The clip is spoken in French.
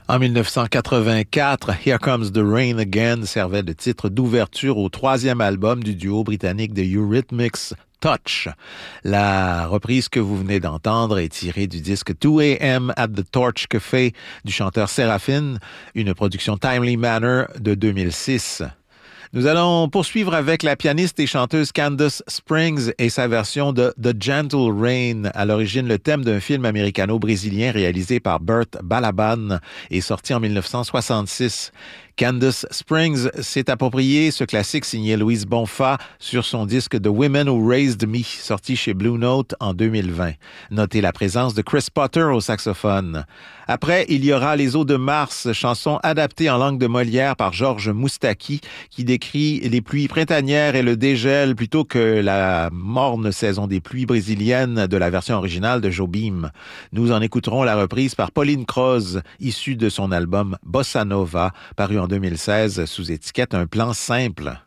En 1984, Here Comes the Rain Again servait de titre d'ouverture au troisième album du duo britannique The Eurythmics, Touch. La reprise que vous venez d'entendre est tirée du disque 2 AM at the Torch Cafe du chanteur Seraphine, une production Timely Manor de 2006. Nous allons poursuivre avec la pianiste et chanteuse Candace Springs et sa version de The Gentle Rain, à l'origine le thème d'un film américano-brésilien réalisé par Burt Balaban et sorti en 1966. Candace Springs s'est approprié ce classique signé Louise Bonfa sur son disque The Women Who Raised Me, sorti chez Blue Note en 2020. Notez la présence de Chris Potter au saxophone. Après, il y aura Les Eaux de Mars, chanson adaptée en langue de Molière par Georges Moustaki, qui décrit les pluies printanières et le dégel plutôt que la morne saison des pluies brésiliennes de la version originale de Jobim. Nous en écouterons la reprise par Pauline Croze, issue de son album Bossa Nova, paru en 2016 sous étiquette Un plan simple.